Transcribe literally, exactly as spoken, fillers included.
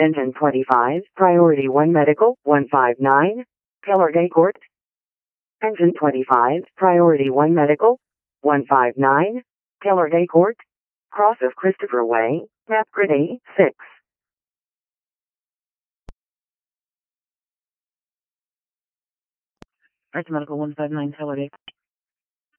Engine twenty-five, Priority one Medical, one five nine, Kellergay Court. Engine twenty-five, Priority one Medical, one five nine, Kellergay Court. Cross of Christopher Way, map grid A six. Arts Medical one five nine Kellergay.